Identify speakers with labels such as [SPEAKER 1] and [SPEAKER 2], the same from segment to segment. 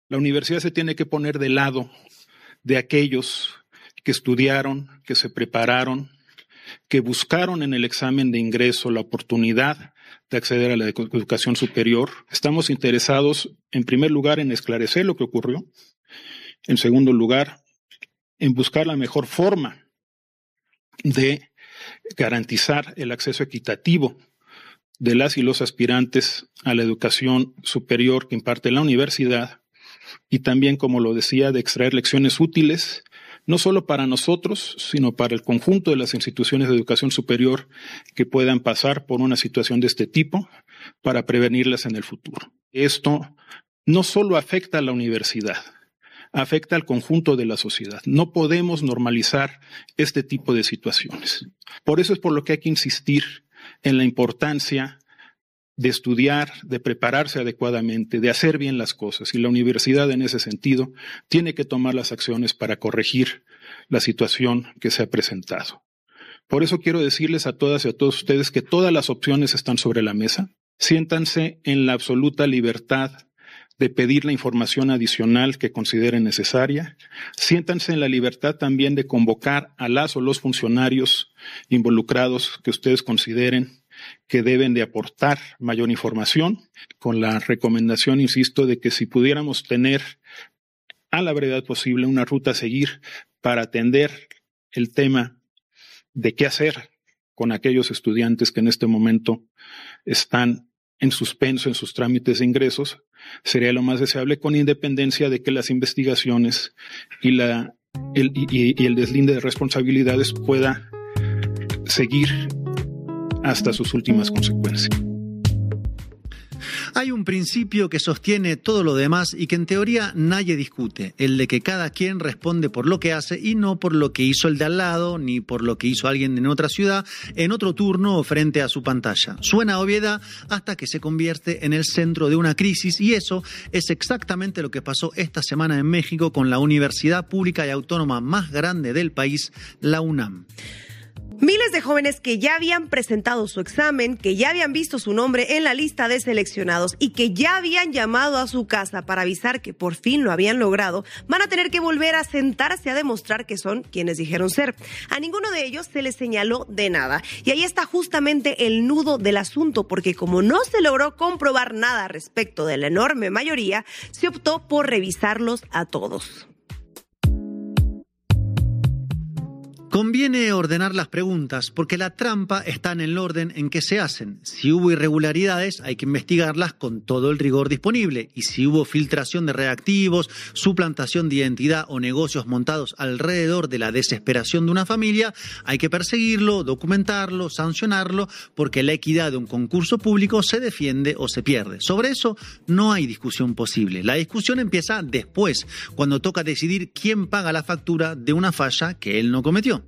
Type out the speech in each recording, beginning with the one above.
[SPEAKER 1] La universidad se tiene que poner del lado de aquellos que estudiaron, que se prepararon, que buscaron en el examen de ingreso la oportunidad de acceder a la educación superior. Estamos interesados, en primer lugar, en esclarecer lo que ocurrió. En segundo lugar, en buscar la mejor forma de garantizar el acceso equitativo de las y los aspirantes a la educación superior que imparte la universidad y también, como lo decía, de extraer lecciones útiles no solo para nosotros, sino para el conjunto de las instituciones de educación superior que puedan pasar por una situación de este tipo para prevenirlas en el futuro. Esto no solo afecta a la universidad, afecta al conjunto de la sociedad. No podemos normalizar este tipo de situaciones. Por eso es por lo que hay que insistir en la importancia de estudiar, de prepararse adecuadamente, de hacer bien las cosas. Y la universidad, en ese sentido, tiene que tomar las acciones para corregir la situación que se ha presentado. Por eso quiero decirles a todas y a todos ustedes que todas las opciones están sobre la mesa. Siéntanse en la absoluta libertad de pedir la información adicional que consideren necesaria. Siéntanse en la libertad también de convocar a las o los funcionarios involucrados que ustedes consideren que deben de aportar mayor información, con la recomendación, insisto, de que si pudiéramos tener a la brevedad posible una ruta a seguir para atender el tema de qué hacer con aquellos estudiantes que en este momento están en suspenso en sus trámites de ingresos, sería lo más deseable, con independencia de que las investigaciones y el deslinde de responsabilidades pueda seguir hasta sus últimas consecuencias.
[SPEAKER 2] Hay un principio que sostiene todo lo demás y que en teoría nadie discute, el de que cada quien responde por lo que hace y no por lo que hizo el de al lado, ni por lo que hizo alguien en otra ciudad, en otro turno o frente a su pantalla. Suena a obviedad hasta que se convierte en el centro de una crisis, y eso es exactamente lo que pasó esta semana en México con la universidad pública y autónoma más grande del país, la UNAM.
[SPEAKER 3] Miles de jóvenes que ya habían presentado su examen, que ya habían visto su nombre en la lista de seleccionados y que ya habían llamado a su casa para avisar que por fin lo habían logrado, van a tener que volver a sentarse a demostrar que son quienes dijeron ser. A ninguno de ellos se les señaló de nada. Y ahí está justamente el nudo del asunto, porque como no se logró comprobar nada respecto de la enorme mayoría, se optó por revisarlos a todos.
[SPEAKER 2] Conviene ordenar las preguntas porque la trampa está en el orden en que se hacen. Si hubo irregularidades, hay que investigarlas con todo el rigor disponible. Y si hubo filtración de reactivos, suplantación de identidad o negocios montados alrededor de la desesperación de una familia, hay que perseguirlo, documentarlo, sancionarlo, porque la equidad de un concurso público se defiende o se pierde. Sobre eso no hay discusión posible. La discusión empieza después, cuando toca decidir quién paga la factura de una falla que él no cometió.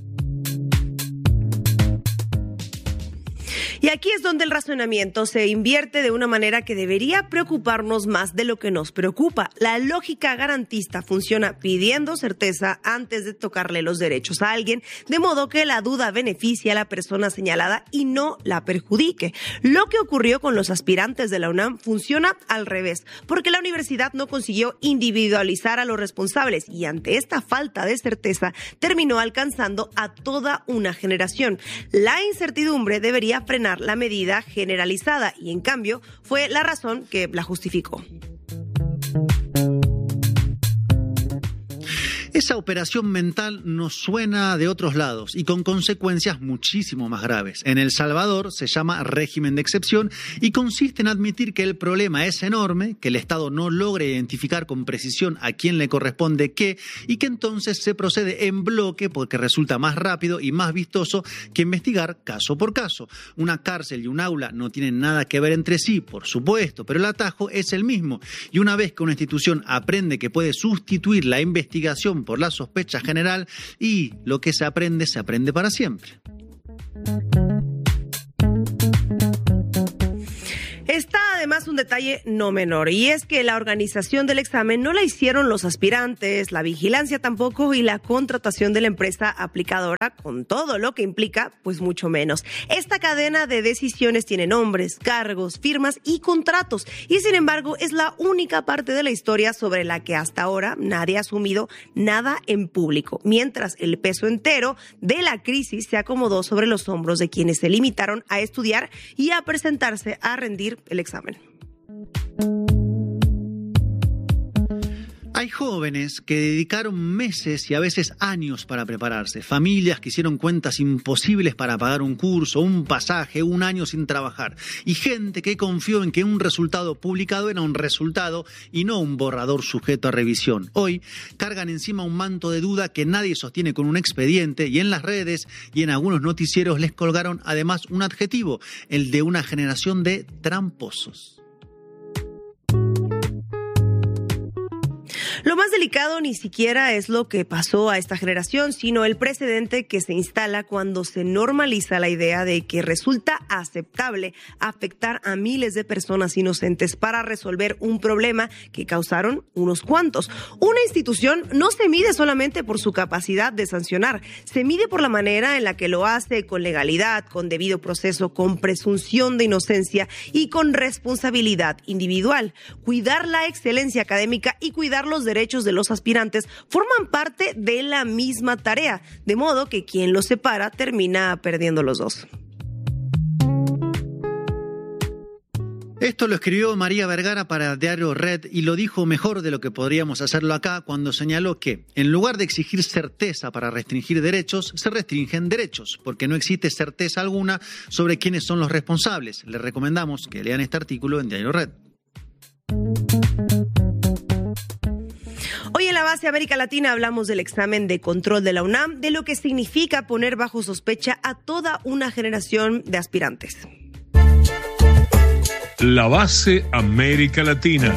[SPEAKER 3] Y aquí es donde el razonamiento se invierte de una manera que debería preocuparnos más de lo que nos preocupa. La lógica garantista funciona pidiendo certeza antes de tocarle los derechos a alguien, de modo que la duda beneficie a la persona señalada y no la perjudique. Lo que ocurrió con los aspirantes de la UNAM funciona al revés, porque la universidad no consiguió individualizar a los responsables y ante esta falta de certeza terminó alcanzando a toda una generación. La incertidumbre debería frenar la medida generalizada y, en cambio, fue la razón que la justificó.
[SPEAKER 2] Esa operación mental nos suena de otros lados y con consecuencias muchísimo más graves. En El Salvador se llama régimen de excepción y consiste en admitir que el problema es enorme, que el Estado no logra identificar con precisión a quién le corresponde qué y que entonces se procede en bloque porque resulta más rápido y más vistoso que investigar caso por caso. Una cárcel y un aula no tienen nada que ver entre sí, por supuesto, pero el atajo es el mismo. Y una vez que una institución aprende que puede sustituir la investigación por la sospecha general, y lo que se aprende para siempre.
[SPEAKER 3] Está además además un detalle no menor, y es que la organización del examen no la hicieron los aspirantes, la vigilancia tampoco y la contratación de la empresa aplicadora, con todo lo que implica, pues mucho menos. Esta cadena de decisiones tiene nombres, cargos, firmas y contratos, y sin embargo es la única parte de la historia sobre la que hasta ahora nadie ha asumido nada en público, mientras el peso entero de la crisis se acomodó sobre los hombros de quienes se limitaron a estudiar y a presentarse a rendir el examen.
[SPEAKER 2] Hay jóvenes que dedicaron meses y a veces años para prepararse, familias que hicieron cuentas imposibles para pagar un curso, un pasaje, un año sin trabajar, y gente que confió en que un resultado publicado era un resultado y no un borrador sujeto a revisión. Hoy cargan encima un manto de duda que nadie sostiene con un expediente, y en las redes y en algunos noticieros les colgaron además un adjetivo, el de una generación de tramposos.
[SPEAKER 3] Lo más delicado ni siquiera es lo que pasó a esta generación, sino el precedente que se instala cuando se normaliza la idea de que resulta aceptable afectar a miles de personas inocentes para resolver un problema que causaron unos cuantos. Una institución no se mide solamente por su capacidad de sancionar, se mide por la manera en la que lo hace, con legalidad, con debido proceso, con presunción de inocencia y con responsabilidad individual. Cuidar la excelencia académica y cuidar los derechos de los aspirantes forman parte de la misma tarea, de modo que quien los separa termina perdiendo los dos.
[SPEAKER 2] Esto lo escribió María Vergara para Diario Red y lo dijo mejor de lo que podríamos hacerlo acá cuando señaló que, en lugar de exigir certeza para restringir derechos, se restringen derechos, porque no existe certeza alguna sobre quiénes son los responsables. Les recomendamos que lean este artículo en Diario Red.
[SPEAKER 3] Hoy en la base América Latina hablamos del examen de control de la UNAM, de lo que significa poner bajo sospecha a toda una generación de aspirantes.
[SPEAKER 4] La base América Latina.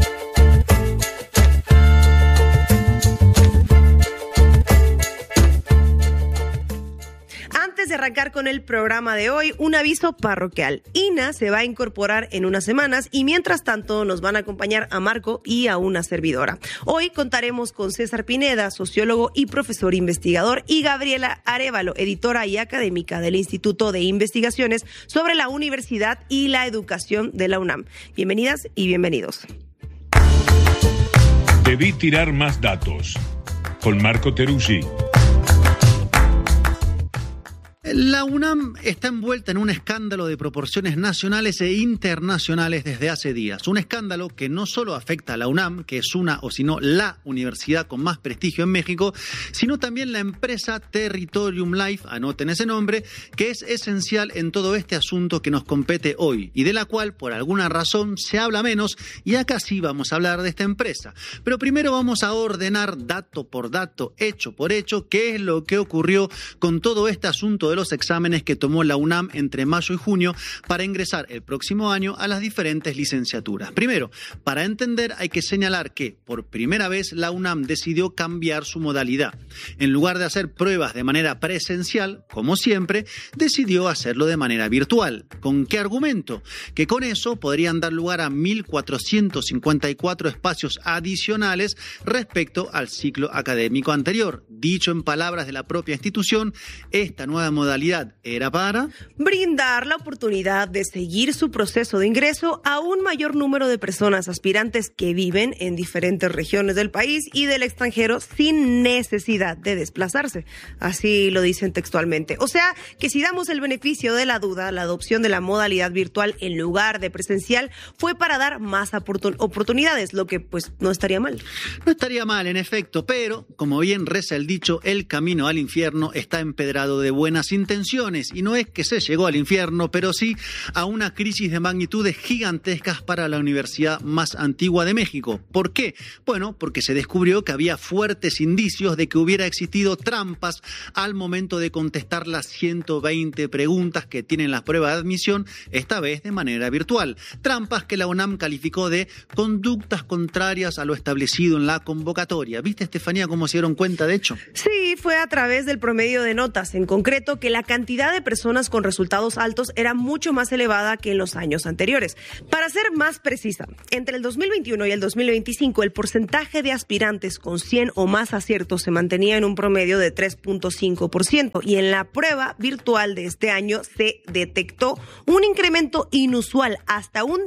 [SPEAKER 3] Antes de arrancar con el programa de hoy, un aviso parroquial. Ina se va a incorporar en unas semanas y mientras tanto nos van a acompañar a Marco y a una servidora. Hoy contaremos con César Pineda, sociólogo y profesor investigador, y Gabriela Arévalo, editora y académica del Instituto de Investigaciones sobre la Universidad y la Educación de la UNAM. Bienvenidas y bienvenidos.
[SPEAKER 4] Debí tirar más datos. Con Marco Teruggi.
[SPEAKER 2] La UNAM está envuelta en un escándalo de proporciones nacionales e internacionales desde hace días. Un escándalo que no solo afecta a la UNAM, que es una o sino la universidad con más prestigio en México, sino también la empresa Territorium Life, anoten ese nombre, que es esencial en todo este asunto que nos compete hoy y de la cual por alguna razón se habla menos, y acá sí vamos a hablar de esta empresa. Pero primero vamos a ordenar dato por dato, hecho por hecho, qué es lo que ocurrió con todo este asunto de los exámenes que tomó la UNAM entre mayo y junio para ingresar el próximo año a las diferentes licenciaturas. Primero, para entender hay que señalar que por primera vez la UNAM decidió cambiar su modalidad. En lugar de hacer pruebas de manera presencial, como siempre, decidió hacerlo de manera virtual. ¿Con qué argumento? Que con eso podrían dar lugar a 1.454 espacios adicionales respecto al ciclo académico anterior. Dicho en palabras de la propia institución, esta nueva modalidad era para
[SPEAKER 3] brindar la oportunidad de seguir su proceso de ingreso a un mayor número de personas aspirantes que viven en diferentes regiones del país y del extranjero sin necesidad de desplazarse. Así lo dicen textualmente. O sea, que si damos el beneficio de la duda, la adopción de la modalidad virtual en lugar de presencial fue para dar más oportunidades, lo que pues no estaría mal.
[SPEAKER 2] No estaría mal, en efecto, pero, como bien reza el dicho, el camino al infierno está empedrado de buenas intenciones, y no es que se llegó al infierno, pero sí a una crisis de magnitudes gigantescas para la universidad más antigua de México. ¿Por qué? Bueno, porque se descubrió que había fuertes indicios de que hubiera existido trampas al momento de contestar las 120 preguntas que tienen las pruebas de admisión, esta vez de manera virtual. Trampas que la UNAM calificó de conductas contrarias a lo establecido en la convocatoria. ¿Viste, Estefanía, cómo se dieron cuenta de hecho?
[SPEAKER 3] Sí, fue a través del promedio de notas, en concreto que porque la cantidad de personas con resultados altos era mucho más elevada que en los años anteriores. Para ser más precisa, entre el 2021 y el 2025, el porcentaje de aspirantes con 100 o más aciertos se mantenía en un promedio de 3.5%, y en la prueba virtual de este año se detectó un incremento inusual hasta un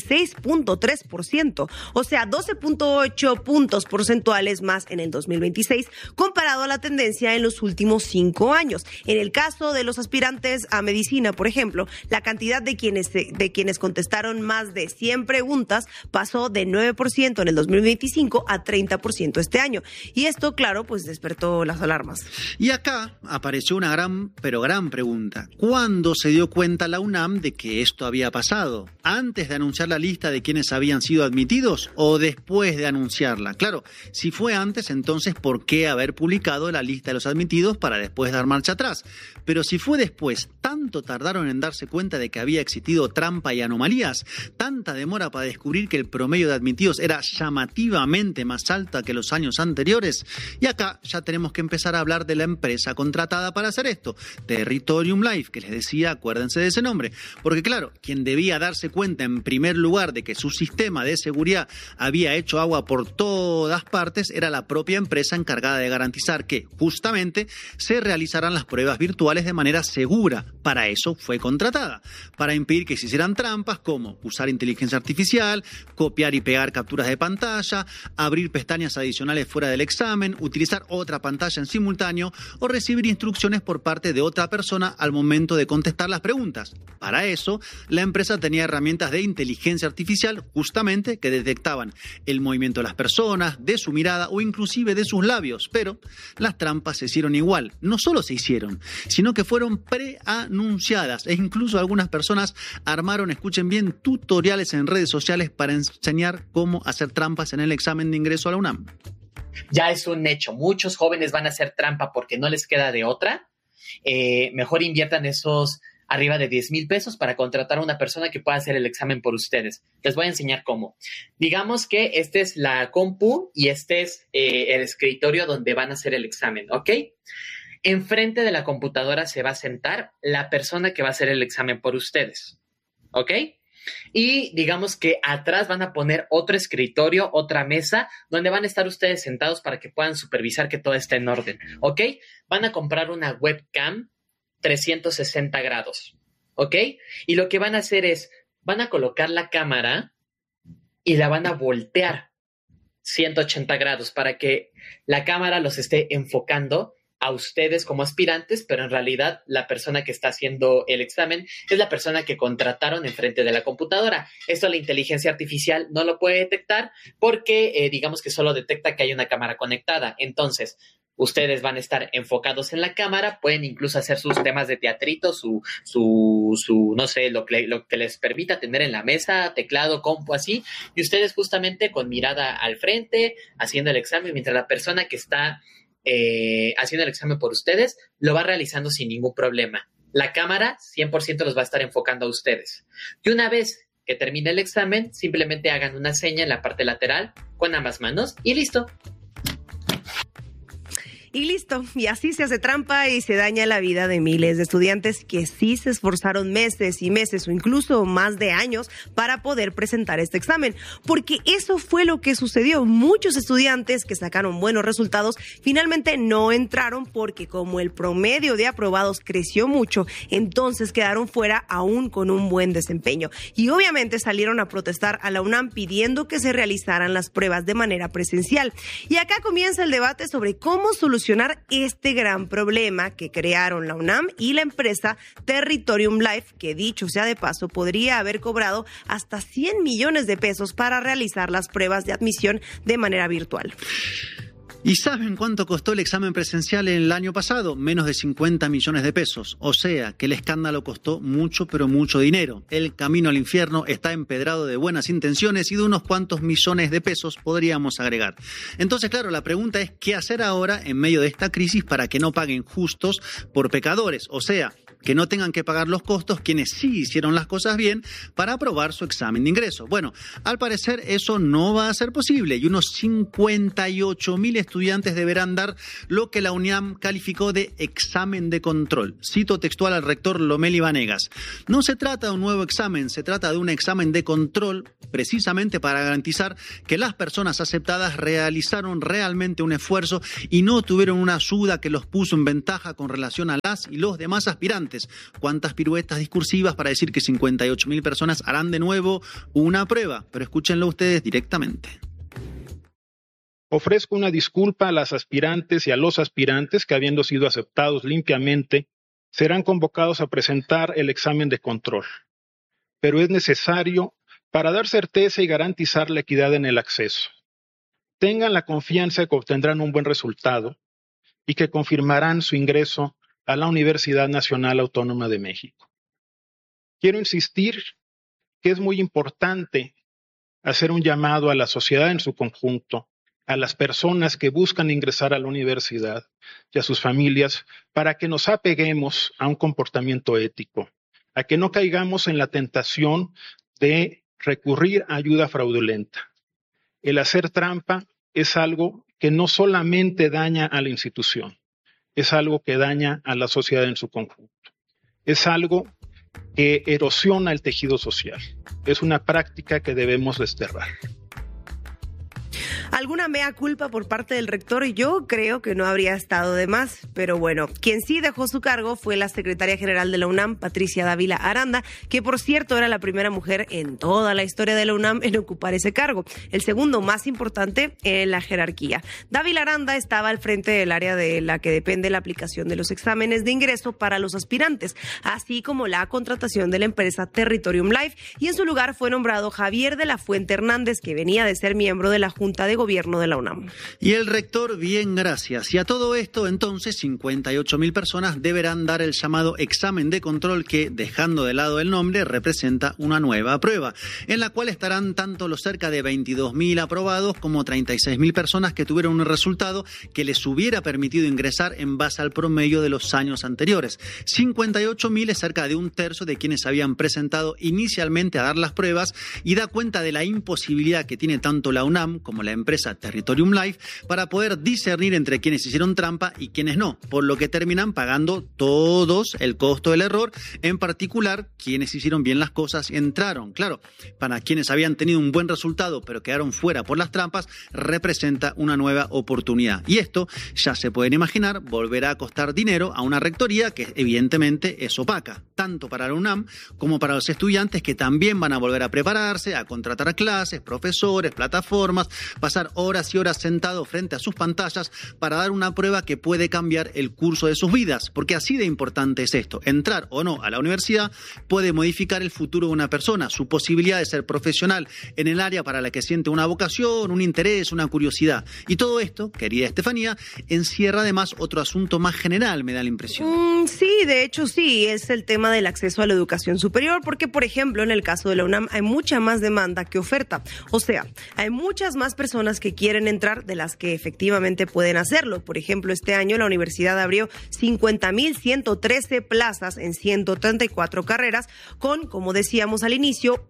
[SPEAKER 3] 16.3%, o sea, 12.8 puntos porcentuales más en el 2026 comparado a la tendencia en los últimos 5 años. En el caso de los aspirantes a medicina, por ejemplo, la cantidad de quienes contestaron más de 100 preguntas pasó de 9% en el 2025 a 30% este año. Y esto, claro, pues despertó las alarmas.
[SPEAKER 2] Y acá apareció una gran pregunta. ¿Cuándo se dio cuenta la UNAM de que esto había pasado? ¿Antes de anunciar la lista de quienes habían sido admitidos o después de anunciarla? Claro, si fue antes, entonces ¿por qué haber publicado la lista de los admitidos para después dar marcha atrás? Pero si fue después, ¿tanto tardaron en darse cuenta de que había existido trampa y anomalías? ¿Tanta demora para descubrir que el promedio de admitidos era llamativamente más alta que los años anteriores? Y acá ya tenemos que empezar a hablar de la empresa contratada para hacer esto, Territorium Life, que les decía, acuérdense de ese nombre. Porque claro, quien debía darse cuenta en primer lugar de que su sistema de seguridad había hecho agua por todas partes era la propia empresa encargada de garantizar que, justamente, se realizaran las pruebas virtuales de manera segura. Para eso fue contratada, para impedir que se hicieran trampas como usar inteligencia artificial, copiar y pegar capturas de pantalla, abrir pestañas adicionales fuera del examen, utilizar otra pantalla en simultáneo o recibir instrucciones por parte de otra persona al momento de contestar las preguntas. Para eso, la empresa tenía herramientas de inteligencia artificial justamente que detectaban el movimiento de las personas, de su mirada o inclusive de sus labios, pero las trampas se hicieron igual. No solo se hicieron, sino que fueron preanunciadas e incluso algunas personas armaron, escuchen bien, tutoriales en redes sociales para enseñar cómo hacer trampas en el examen de ingreso a la UNAM.
[SPEAKER 5] Ya es un hecho. Muchos jóvenes van a hacer trampa porque no les queda de otra. Mejor inviertan esos arriba de 10,000 pesos para contratar a una persona que pueda hacer el examen por ustedes. Les voy a enseñar cómo. Digamos que esta es la compu y este es el escritorio donde van a hacer el examen, ¿ok? Enfrente de la computadora se va a sentar la persona que va a hacer el examen por ustedes, ¿ok? Y digamos que atrás van a poner otro escritorio, otra mesa, donde van a estar ustedes sentados para que puedan supervisar que todo esté en orden, ¿ok? Van a comprar una webcam 360 grados, ¿ok? Y lo que van a hacer es, van a colocar la cámara y la van a voltear 180 grados para que la cámara los esté enfocando a ustedes como aspirantes, pero en realidad la persona que está haciendo el examen es la persona que contrataron enfrente de la computadora. Esto la inteligencia artificial no lo puede detectar porque digamos que solo detecta que hay una cámara conectada. Entonces, ustedes van a estar enfocados en la cámara, pueden incluso hacer sus temas de teatrito, no sé, lo que les permita tener en la mesa, teclado, compu, así, y ustedes justamente con mirada al frente, haciendo el examen, mientras la persona que está haciendo el examen por ustedes lo va realizando sin ningún problema. La cámara 100% los va a estar enfocando a ustedes. Y una vez que termine el examen, simplemente hagan una seña en la parte lateral con ambas manos y listo.
[SPEAKER 3] Y listo, y así se hace trampa y se daña la vida de miles de estudiantes que sí se esforzaron meses y meses o incluso más de años para poder presentar este examen, porque eso fue lo que sucedió. Muchos estudiantes que sacaron buenos resultados finalmente no entraron porque como el promedio de aprobados creció mucho, entonces quedaron fuera aún con un buen desempeño. Y obviamente salieron a protestar a la UNAM pidiendo que se realizaran las pruebas de manera presencial. Y acá comienza el debate sobre cómo solucionar este gran problema que crearon la UNAM y la empresa Territorium Life, que dicho sea de paso, podría haber cobrado hasta 100 millones de pesos para realizar las pruebas de admisión de manera virtual.
[SPEAKER 2] ¿Y saben cuánto costó el examen presencial el año pasado? Menos de 50 millones de pesos. O sea, que el escándalo costó mucho, pero mucho dinero. El camino al infierno está empedrado de buenas intenciones y de unos cuantos millones de pesos podríamos agregar. Entonces, claro, la pregunta es ¿qué hacer ahora en medio de esta crisis para que no paguen justos por pecadores? O sea, que no tengan que pagar los costos quienes sí hicieron las cosas bien para aprobar su examen de ingreso. Bueno, al parecer eso no va a ser posible y unos 58.000 estudiantes deberán dar lo que la UNAM calificó de examen de control. Cito textual al rector Lomeli Vanegas. No se trata de un nuevo examen, se trata de un examen de control precisamente para garantizar que las personas aceptadas realizaron realmente un esfuerzo y no tuvieron una ayuda que los puso en ventaja con relación a las y los demás aspirantes. ¿Cuántas piruetas discursivas para decir que 58.000 personas harán de nuevo una prueba? Pero escúchenlo ustedes directamente.
[SPEAKER 1] Ofrezco una disculpa a las aspirantes y a los aspirantes que, habiendo sido aceptados limpiamente, serán convocados a presentar el examen de control. Pero es necesario para dar certeza y garantizar la equidad en el acceso. Tengan la confianza de que obtendrán un buen resultado y que confirmarán su ingreso a la Universidad Nacional Autónoma de México. Quiero insistir que es muy importante hacer un llamado a la sociedad en su conjunto, a las personas que buscan ingresar a la universidad y a sus familias, para que nos apeguemos a un comportamiento ético, a que no caigamos en la tentación de recurrir a ayuda fraudulenta. El hacer trampa es algo que no solamente daña a la institución, es algo que daña a la sociedad en su conjunto. Es algo que erosiona el tejido social. Es una práctica que debemos desterrar.
[SPEAKER 3] ¿Alguna mea culpa por parte del rector? Yo creo que no habría estado de más, pero bueno, quien sí dejó su cargo fue la secretaria general de la UNAM, Patricia Dávila Aranda, que por cierto era la primera mujer en toda la historia de la UNAM en ocupar ese cargo, el segundo más importante en la jerarquía. Dávila Aranda estaba al frente del área de la que depende la aplicación de los exámenes de ingreso para los aspirantes, así como la contratación de la empresa Territorium Life, y en su lugar fue nombrado Javier de la Fuente Hernández, que venía de ser miembro de la Junta de Gobierno de la UNAM.
[SPEAKER 2] Y el rector, bien, gracias. Y a todo esto, entonces, 58.000 personas deberán dar el llamado examen de control que, dejando de lado el nombre, representa una nueva prueba, en la cual estarán tanto los cerca de 22.000 aprobados como 36.000 personas que tuvieron un resultado que les hubiera permitido ingresar en base al promedio de los años anteriores. 58.000 es cerca de un tercio de quienes habían presentado inicialmente a dar las pruebas y da cuenta de la imposibilidad que tiene tanto la UNAM como la empresa Territorium Life para poder discernir entre quienes hicieron trampa y quienes no, por lo que terminan pagando todos el costo del error, en particular quienes hicieron bien las cosas y entraron. Claro, para quienes habían tenido un buen resultado pero quedaron fuera por las trampas, representa una nueva oportunidad. Y esto, ya se pueden imaginar, volverá a costar dinero a una rectoría que evidentemente es opaca, tanto para la UNAM como para los estudiantes que también van a volver a prepararse, a contratar clases, profesores, plataformas, pasar horas y horas sentados frente a sus pantallas para dar una prueba que puede cambiar el curso de sus vidas, porque así de importante es esto. Entrar o no a la universidad puede modificar el futuro de una persona, su posibilidad de ser profesional en el área para la que siente una vocación, un interés, una curiosidad. Y todo esto, querida Estefanía, encierra además otro asunto más general, me da la impresión.
[SPEAKER 3] Sí, de hecho sí, es el tema del acceso a la educación superior, porque por ejemplo en el caso de la UNAM hay mucha más demanda que oferta. O sea, hay muchas más personas que quieren entrar de las que efectivamente pueden hacerlo. Por ejemplo, este año la universidad abrió 50.113 plazas en 134 carreras con, como decíamos al inicio,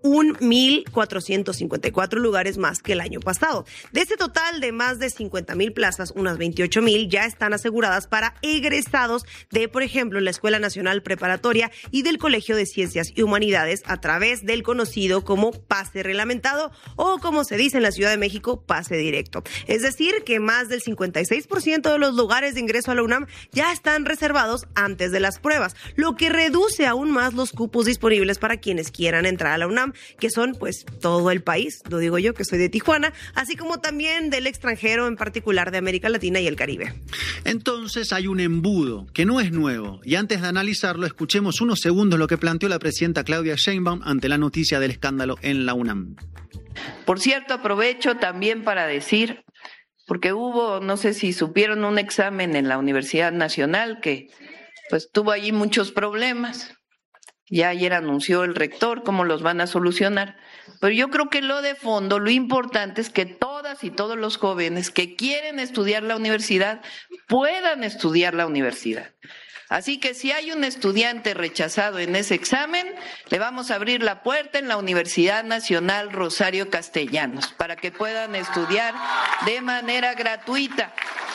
[SPEAKER 3] 1.454 lugares más que el año pasado. De ese total de más de 50.000 plazas, unas 28.000 ya están aseguradas para egresados de, por ejemplo, la Escuela Nacional Preparatoria y del Colegio de Ciencias y Humanidades a través del conocido como pase reglamentado o, como se dice en la Ciudad de México, pase directo. Es decir, que más del 56% de los lugares de ingreso a la UNAM ya están reservados antes de las pruebas, lo que reduce aún más los cupos disponibles para quienes quieran entrar a la UNAM, que son pues todo el país, lo digo yo que soy de Tijuana, así como también del extranjero, en particular de América Latina y el Caribe.
[SPEAKER 2] Entonces hay un embudo que no es nuevo, y antes de analizarlo escuchemos unos segundos lo que planteó la presidenta Claudia Sheinbaum ante la noticia del escándalo en la UNAM.
[SPEAKER 6] Por cierto, aprovecho también para decir, porque hubo, no sé si supieron, un examen en la Universidad Nacional que pues tuvo allí muchos problemas. Ya ayer anunció el rector cómo los van a solucionar. Pero yo creo que lo de fondo, lo importante es que todas y todos los jóvenes que quieren estudiar la universidad puedan estudiar la universidad. Así que si hay un estudiante rechazado en ese examen, le vamos a abrir la puerta en la Universidad Nacional Rosario Castellanos para que puedan estudiar de manera gratuita.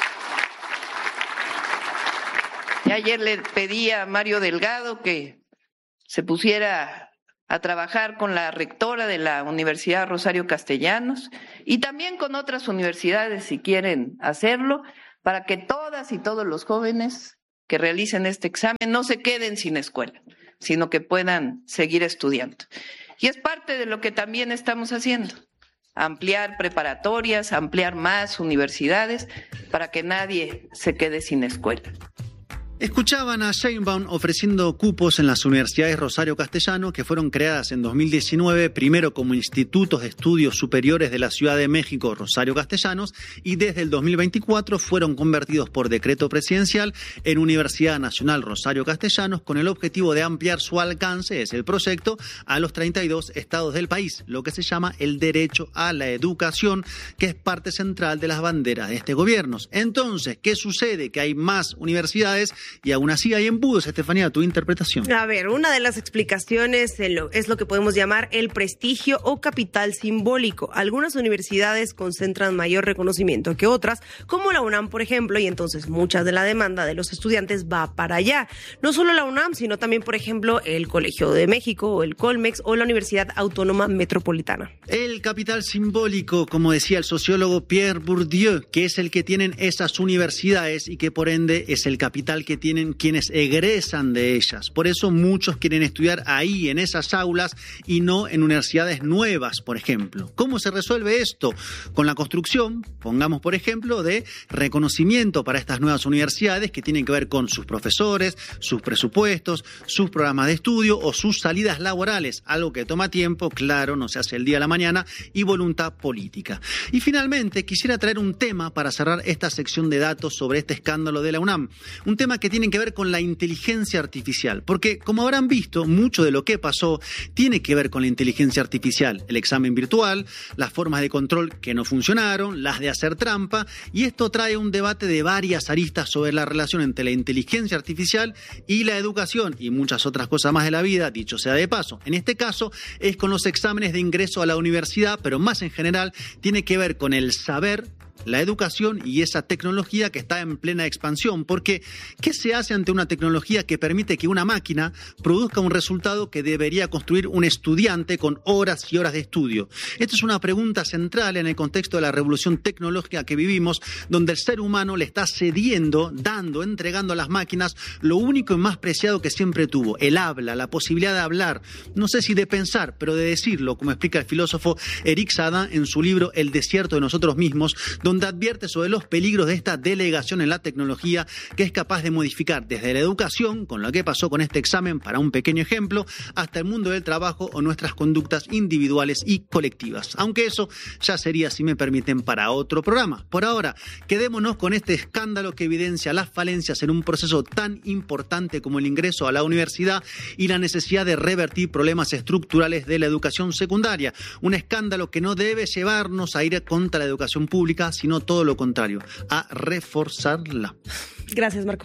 [SPEAKER 6] Y ayer le pedí a Mario Delgado que se pusiera a trabajar con la rectora de la Universidad Rosario Castellanos y también con otras universidades si quieren hacerlo, para que todas y todos los jóvenes que realicen este examen no se queden sin escuela, sino que puedan seguir estudiando. Y es parte de lo que también estamos haciendo, ampliar preparatorias, ampliar más universidades para que nadie se quede sin escuela.
[SPEAKER 2] Escuchaban a Sheinbaum ofreciendo cupos en las universidades Rosario Castellanos, que fueron creadas en 2019, primero como Institutos de Estudios Superiores de la Ciudad de México, Rosario Castellanos, y desde el 2024 fueron convertidos por decreto presidencial en Universidad Nacional Rosario Castellanos, con el objetivo de ampliar su alcance, es el proyecto, a los 32 estados del país, lo que se llama el derecho a la educación, que es parte central de las banderas de este gobierno. Entonces, ¿qué sucede? Que hay más universidades y aún así hay embudos. Estefanía, tu interpretación.
[SPEAKER 3] A ver, una de las explicaciones es lo que podemos llamar el prestigio o capital simbólico. Algunas universidades concentran mayor reconocimiento que otras, como la UNAM, por ejemplo, y entonces mucha de la demanda de los estudiantes va para allá. No solo la UNAM, sino también, por ejemplo, el Colegio de México o el Colmex o la Universidad Autónoma Metropolitana.
[SPEAKER 2] El capital simbólico, como decía el sociólogo Pierre Bourdieu, que es el que tienen esas universidades y que por ende es el capital que tienen quienes egresan de ellas. Por eso muchos quieren estudiar ahí, en esas aulas, y no en universidades nuevas, por ejemplo. ¿Cómo se resuelve esto? Con la construcción, pongamos por ejemplo, de reconocimiento para estas nuevas universidades que tienen que ver con sus profesores, sus presupuestos, sus programas de estudio o sus salidas laborales, algo que toma tiempo, claro, no se hace el día a la mañana, y voluntad política. Y finalmente quisiera traer un tema para cerrar esta sección de datos sobre este escándalo de la UNAM, un tema que tienen que ver con la inteligencia artificial, porque como habrán visto, mucho de lo que pasó tiene que ver con la inteligencia artificial, el examen virtual, las formas de control que no funcionaron, las de hacer trampa, y esto trae un debate de varias aristas sobre la relación entre la inteligencia artificial y la educación y muchas otras cosas más de la vida, dicho sea de paso. En este caso es con los exámenes de ingreso a la universidad, pero más en general tiene que ver con el saber, la educación y esa tecnología que está en plena expansión, porque ¿qué se hace ante una tecnología que permite que una máquina produzca un resultado que debería construir un estudiante con horas y horas de estudio? Esta es una pregunta central en el contexto de la revolución tecnológica que vivimos, donde el ser humano le está cediendo, entregando a las máquinas lo único y más preciado que siempre tuvo, el habla, la posibilidad de hablar, no sé si de pensar, pero de decirlo, como explica el filósofo Eric Sadin en su libro El desierto de nosotros mismos, donde advierte sobre los peligros de esta delegación en la tecnología que es capaz de modificar desde la educación, con lo que pasó con este examen para un pequeño ejemplo, hasta el mundo del trabajo o nuestras conductas individuales y colectivas. Aunque eso ya sería, si me permiten, para otro programa. Por ahora, quedémonos con este escándalo que evidencia las falencias en un proceso tan importante como el ingreso a la universidad y la necesidad de revertir problemas estructurales de la educación secundaria. Un escándalo que no debe llevarnos a ir contra la educación pública, sino todo lo contrario, a reforzarla.
[SPEAKER 3] Gracias, Marco.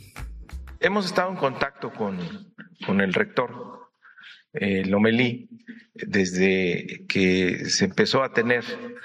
[SPEAKER 7] Hemos estado en contacto con el rector Lomelí desde que se empezó a tener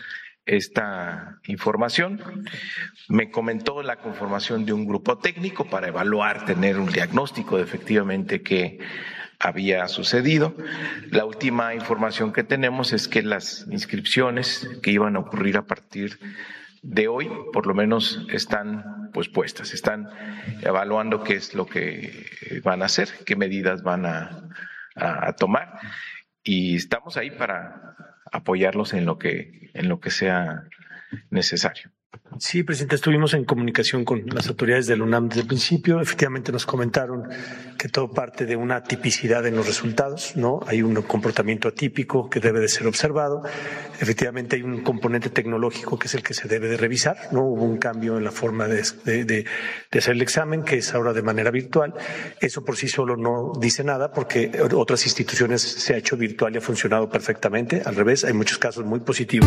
[SPEAKER 7] esta información. Me comentó la conformación de un grupo técnico para evaluar, tener un diagnóstico de efectivamente qué había sucedido. La última información que tenemos es que las inscripciones que iban a ocurrir a partir de hoy, por lo menos, están puestas. Están evaluando qué es lo que van a hacer, qué medidas van a tomar, y estamos ahí para apoyarlos en lo que sea necesario.
[SPEAKER 8] Sí, presidente, estuvimos en comunicación con las autoridades del UNAM desde el principio. Efectivamente nos comentaron que todo parte de una tipicidad en los resultados, ¿no? Hay un comportamiento atípico que debe de ser observado. Efectivamente hay un componente tecnológico que es el que se debe de revisar, ¿no? Hubo un cambio en la forma de hacer el examen, que es ahora de manera virtual. Eso por sí solo no dice nada, porque otras instituciones se ha hecho virtual y ha funcionado perfectamente. Al revés, hay muchos casos muy positivos.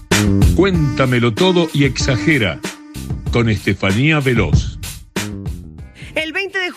[SPEAKER 4] Cuéntamelo todo y exagera, con Estefanía Veloz.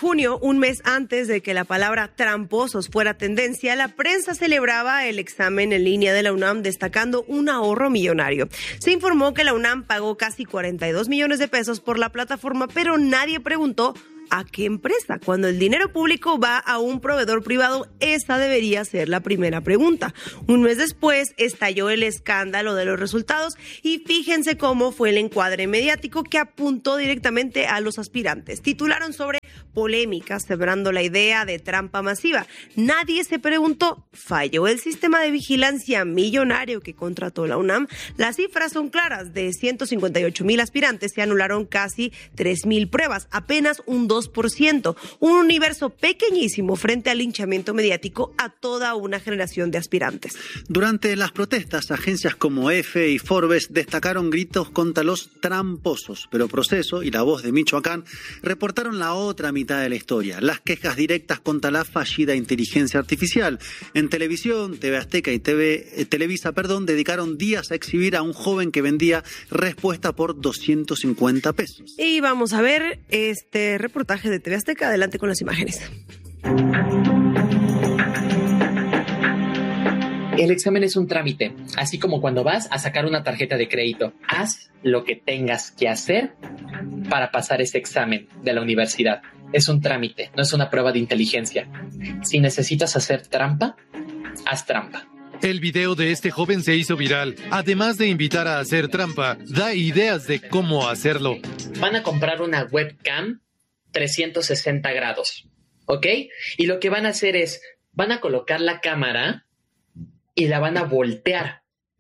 [SPEAKER 3] junio, un mes antes de que la palabra tramposos fuera tendencia, la prensa celebraba el examen en línea de la UNAM, destacando un ahorro millonario. Se informó que la UNAM pagó casi 42 millones de pesos por la plataforma, pero nadie preguntó ¿a qué empresa? Cuando el dinero público va a un proveedor privado, esa debería ser la primera pregunta. Un mes después estalló el escándalo de los resultados y fíjense cómo fue el encuadre mediático que apuntó directamente a los aspirantes. Titularon sobre polémicas, sembrando la idea de trampa masiva. Nadie se preguntó, ¿falló el sistema de vigilancia millonario que contrató la UNAM? Las cifras son claras. De 158,000 aspirantes se anularon casi 3,000 pruebas, apenas un 2%, un universo pequeñísimo frente al linchamiento mediático a toda una generación de aspirantes.
[SPEAKER 2] Durante las protestas, agencias como EFE y Forbes destacaron gritos contra los tramposos, pero Proceso y La Voz de Michoacán reportaron la otra mitad de la historia, las quejas directas contra la fallida inteligencia artificial. En televisión, TV Azteca y Televisa, dedicaron días a exhibir a un joven que vendía respuesta por 250 pesos.
[SPEAKER 3] Y vamos a ver este reportaje de TV Azteca. Adelante con las imágenes.
[SPEAKER 5] El examen es un trámite, así como cuando vas a sacar una tarjeta de crédito. Haz lo que tengas que hacer para pasar ese examen de la universidad. Es un trámite, no es una prueba de inteligencia. Si necesitas hacer trampa, haz trampa.
[SPEAKER 9] El video de este joven se hizo viral. Además de invitar a hacer trampa, da ideas de cómo hacerlo.
[SPEAKER 5] Van a comprar una webcam 360 grados, ¿ok? Y lo que van a hacer es, van a colocar la cámara y la van a voltear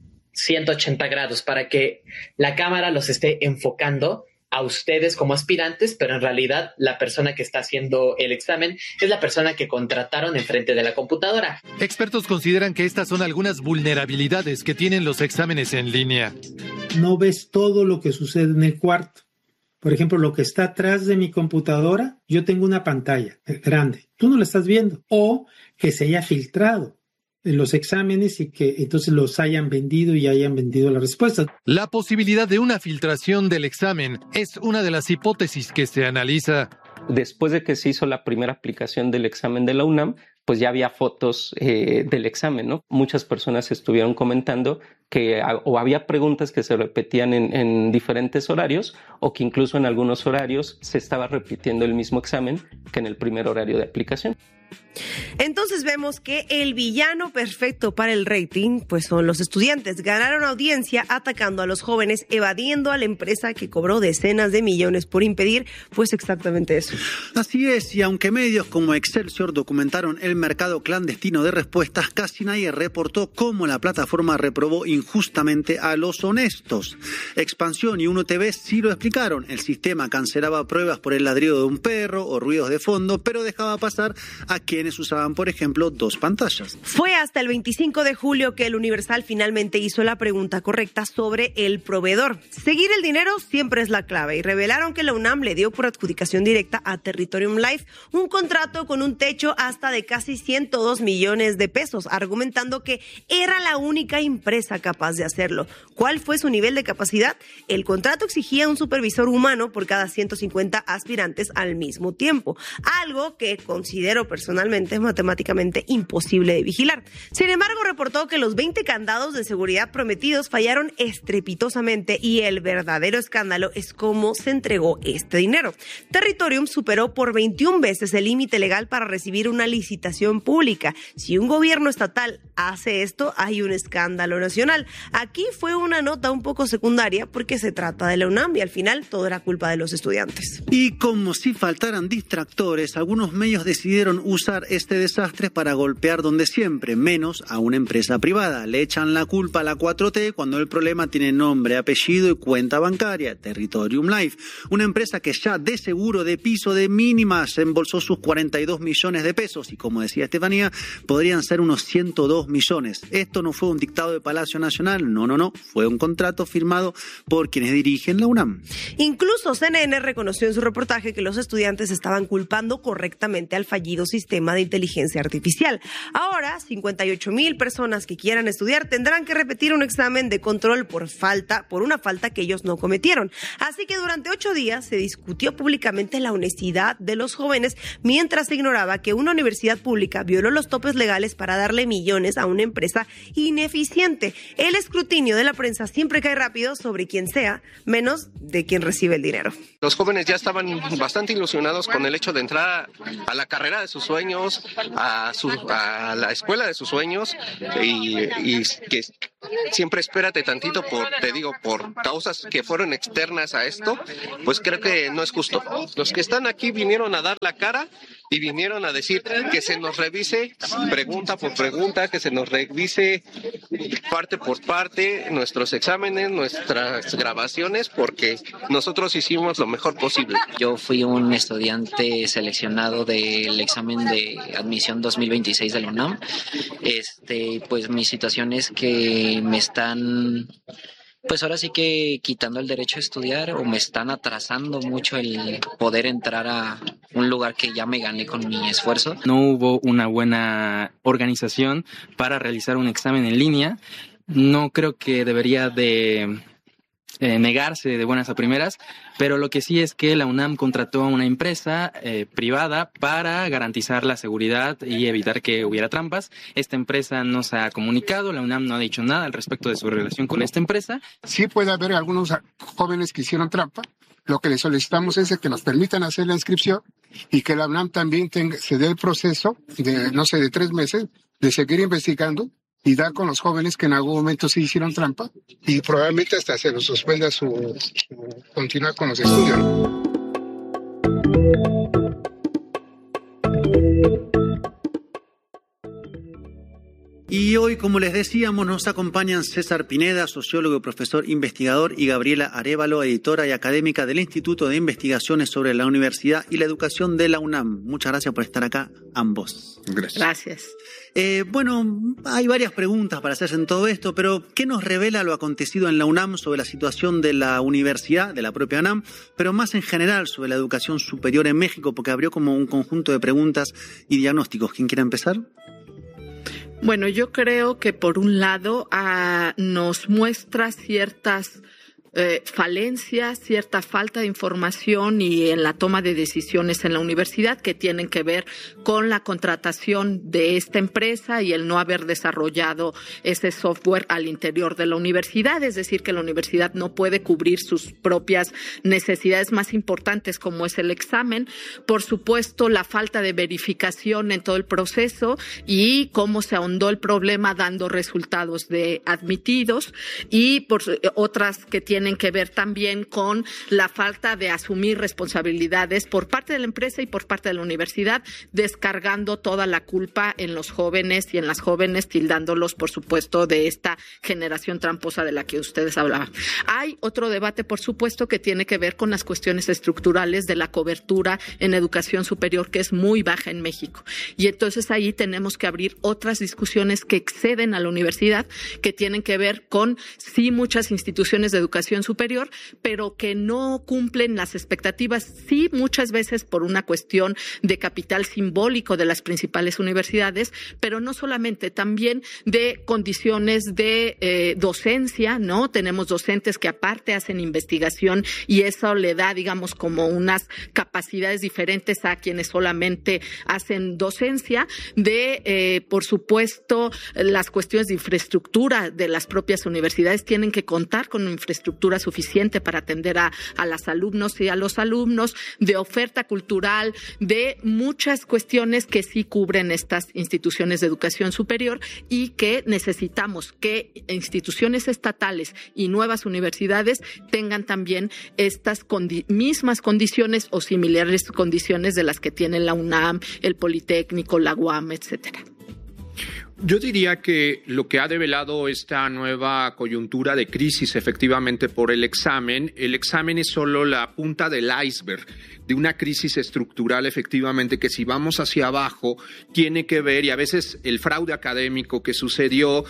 [SPEAKER 5] 180 grados para que la cámara los esté enfocando a ustedes como aspirantes, pero en realidad la persona que está haciendo el examen es la persona que contrataron enfrente de la computadora.
[SPEAKER 9] Expertos consideran que estas son algunas vulnerabilidades que tienen los exámenes en línea.
[SPEAKER 10] No ves todo lo que sucede en el cuarto. Por ejemplo, lo que está atrás de mi computadora, yo tengo una pantalla grande. Tú no la estás viendo. O que se haya filtrado en los exámenes y que entonces los hayan vendido y hayan vendido las respuestas.
[SPEAKER 9] La posibilidad de una filtración del examen es una de las hipótesis que se analiza.
[SPEAKER 11] Después de que se hizo la primera aplicación del examen de la UNAM, pues ya había fotos del examen, ¿no? Muchas personas estuvieron comentando que o había preguntas que se repetían en diferentes horarios o que incluso en algunos horarios se estaba repitiendo el mismo examen que en el primer horario de aplicación.
[SPEAKER 3] Entonces vemos que el villano perfecto para el rating pues son los estudiantes. Ganaron audiencia atacando a los jóvenes, evadiendo a la empresa que cobró decenas de millones por impedir pues exactamente eso.
[SPEAKER 2] Así es, y aunque medios como Excelsior documentaron el mercado clandestino de respuestas, casi nadie reportó cómo la plataforma reprobó injustamente a los honestos. Expansión y 1TV sí lo explicaron. El sistema cancelaba pruebas por el ladrido de un perro o ruidos de fondo, pero dejaba pasar a quienes usaban, por ejemplo, 2 pantallas.
[SPEAKER 3] Fue hasta el 25 de julio que el Universal finalmente hizo la pregunta correcta sobre el proveedor. Seguir el dinero siempre es la clave y revelaron que la UNAM le dio por adjudicación directa a Territorium Life un contrato con un techo hasta de casi 102 millones de pesos, argumentando que era la única empresa capaz de hacerlo. ¿Cuál fue su nivel de capacidad? El contrato exigía un supervisor humano por cada 150 aspirantes al mismo tiempo, algo que considero personalmente matemáticamente imposible de vigilar. Sin embargo, reportó que los 20 candados de seguridad prometidos fallaron estrepitosamente y el verdadero escándalo es cómo se entregó este dinero. Territorium superó por 21 veces el límite legal para recibir una licitación pública. Si un gobierno estatal hace esto, hay un escándalo nacional. Aquí fue una nota un poco secundaria porque se trata de la UNAM y al final todo era culpa de los estudiantes.
[SPEAKER 2] Y como si faltaran distractores, algunos medios decidieron usar este desastre para golpear donde siempre, menos a una empresa privada. Le echan la culpa a la 4T cuando el problema tiene nombre, apellido y cuenta bancaria, Territorium Life, una empresa que ya de seguro de piso de mínimas embolsó sus 42 millones de pesos y como decía Estefanía, podrían ser unos 102 millones. Esto no fue un dictado de Palacio Nacional, no, fue un contrato firmado por quienes dirigen la UNAM.
[SPEAKER 3] Incluso CNN reconoció en su reportaje que los estudiantes estaban culpando correctamente al fallido sistema de inteligencia artificial. Ahora, 58,000 personas que quieran estudiar tendrán que repetir un examen de control por una falta que ellos no cometieron. Así que durante 8 días se discutió públicamente la honestidad de los jóvenes, mientras se ignoraba que una universidad pública violó los topes legales para darle millones a una empresa ineficiente. El escrutinio de la prensa siempre cae rápido sobre quien sea, menos de quien recibe el dinero.
[SPEAKER 12] Los jóvenes ya estaban bastante ilusionados con el hecho de entrar a la carrera de sus sueños, a la escuela de sus sueños, y que siempre espérate tantito por causas que fueron externas a esto, pues creo que no es justo. Los que están aquí vinieron a dar la cara y vinieron a decir que se nos revise pregunta por pregunta, que se nos revise parte por parte nuestros exámenes, nuestras grabaciones, porque nosotros hicimos lo mejor posible.
[SPEAKER 13] Yo fui un estudiante seleccionado del examen de admisión 2026 de la UNAM. Pues mi situación es que me están, pues ahora sí que quitando el derecho a estudiar, o me están atrasando mucho el poder entrar a un lugar que ya me gané con mi esfuerzo.
[SPEAKER 14] No hubo una buena organización para realizar un examen en línea. No creo que debería de negarse de buenas a primeras, pero lo que sí es que la UNAM contrató a una empresa privada para garantizar la seguridad y evitar que hubiera trampas. Esta empresa no se ha comunicado, la UNAM no ha dicho nada al respecto de su relación con esta empresa.
[SPEAKER 15] Sí puede haber algunos jóvenes que hicieron trampa. Lo que les solicitamos es que nos permitan hacer la inscripción y que la UNAM también se dé el proceso de 3 meses de seguir investigando y dar con los jóvenes que en algún momento sí hicieron trampa y probablemente hasta se los suspenda continuar con los estudios.
[SPEAKER 2] Y hoy, como les decíamos, nos acompañan César Pineda, sociólogo, profesor investigador, y Gabriela Arévalo, editora y académica del Instituto de Investigaciones sobre la Universidad y la Educación de la UNAM. Muchas gracias por estar acá, ambos.
[SPEAKER 16] Gracias.
[SPEAKER 2] Bueno, hay varias preguntas para hacerse en todo esto, pero ¿qué nos revela lo acontecido en la UNAM sobre la situación de la universidad, de la propia UNAM, pero más en general sobre la educación superior en México? Porque abrió como un conjunto de preguntas y diagnósticos. ¿Quién quiere empezar?
[SPEAKER 16] Bueno, yo creo que por un lado nos muestra ciertas falencias, cierta falta de información y en la toma de decisiones en la universidad que tienen que ver con la contratación de esta empresa y el no haber desarrollado ese software al interior de la universidad, es decir, que la universidad no puede cubrir sus propias necesidades más importantes como es el examen. Por supuesto, la falta de verificación en todo el proceso y cómo se ahondó el problema dando resultados de admitidos, y por otras que tienen que ver también con la falta de asumir responsabilidades por parte de la empresa y por parte de la universidad, descargando toda la culpa en los jóvenes y en las jóvenes, tildándolos, por supuesto, de esta generación tramposa de la que ustedes hablaban. Hay otro debate, por supuesto, que tiene que ver con las cuestiones estructurales de la cobertura en educación superior, que es muy baja en México. Y entonces ahí tenemos que abrir otras discusiones que exceden a la universidad, que tienen que ver con, sí, muchas instituciones de educación superior, pero que no cumplen las expectativas, sí, muchas veces por una cuestión de capital simbólico de las principales universidades, pero no solamente, también de condiciones de docencia, ¿no? Tenemos docentes que aparte hacen investigación y eso le da, digamos, como unas capacidades diferentes a quienes solamente hacen docencia, por supuesto, las cuestiones de infraestructura de las propias universidades tienen que contar con una infraestructura suficiente para atender a las alumnos y a los alumnos, de oferta cultural, de muchas cuestiones que sí cubren estas instituciones de educación superior y que necesitamos que instituciones estatales y nuevas universidades tengan también estas mismas condiciones o similares condiciones de las que tienen la UNAM, el Politécnico, la UAM, etcétera.
[SPEAKER 17] Yo diría que lo que ha develado esta nueva coyuntura de crisis efectivamente por el examen es solo la punta del iceberg de una crisis estructural efectivamente que si vamos hacia abajo tiene que ver, y a veces el fraude académico que sucedió